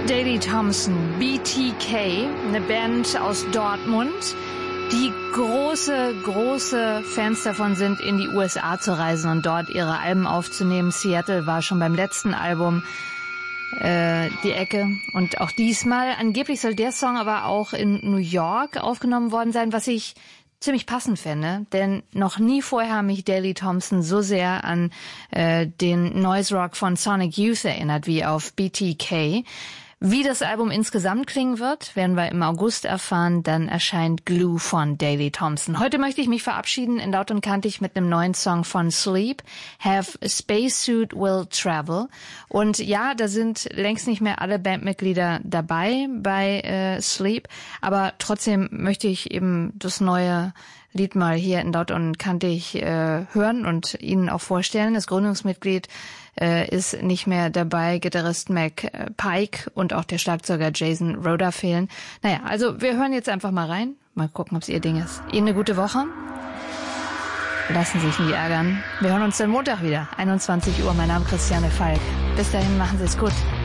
Daley Thompson, BTK, eine Band aus Dortmund, die große Fans davon sind, in die USA zu reisen und dort ihre Alben aufzunehmen. Seattle war schon beim letzten Album die Ecke. Und auch diesmal, angeblich soll der Song aber auch in New York aufgenommen worden sein, was ich ziemlich passend fände, denn noch nie vorher hat mich Daley Thompson so sehr an den Noise Rock von Sonic Youth erinnert wie auf BTK. Wie das Album insgesamt klingen wird, werden wir im August erfahren. Dann erscheint Glue von Daley Thompson. Heute möchte ich mich verabschieden in Laut und Kantig mit einem neuen Song von Sleep. Have a Spacesuit Will Travel. Und ja, da sind längst nicht mehr alle Bandmitglieder dabei bei Sleep. Aber trotzdem möchte ich eben das neue Lied mal hier in Laut und Kantig hören und Ihnen auch vorstellen. Das Gründungsmitglied ist nicht mehr dabei. Gitarrist Mac Pike und auch der Schlagzeuger Jason Roeder fehlen. Naja, also wir hören jetzt einfach mal rein. Mal gucken, ob es Ihr Ding ist. Ihnen eine gute Woche. Lassen Sie sich nie ärgern. Wir hören uns dann Montag wieder, 21 Uhr. Mein Name ist Christiane Falk. Bis dahin, machen Sie es gut.